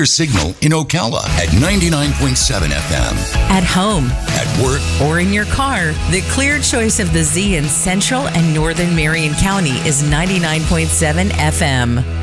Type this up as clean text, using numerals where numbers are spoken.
Signal in Ocala at 99.7 FM. At home, At work, or in your car, the clear choice of the Z in Central and Northern Marion County is 99.7 FM.